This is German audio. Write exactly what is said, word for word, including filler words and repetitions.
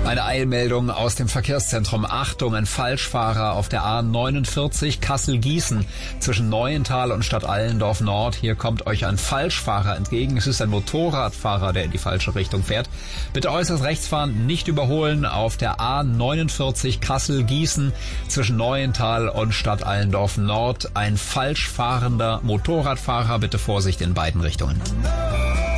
Eine Eilmeldung aus dem Verkehrszentrum. Achtung, ein Falschfahrer auf der A neunundvierzig Kassel-Gießen zwischen Neuental und Stadt Allendorf Nord. Hier kommt euch ein Falschfahrer entgegen. Es ist ein Motorradfahrer, der in die falsche Richtung fährt. Bitte äußerst rechts fahren, nicht überholen auf der A neunundvierzig Kassel-Gießen zwischen Neuental und Stadt Allendorf Nord. Ein falsch fahrender Motorradfahrer. Bitte Vorsicht in beiden Richtungen.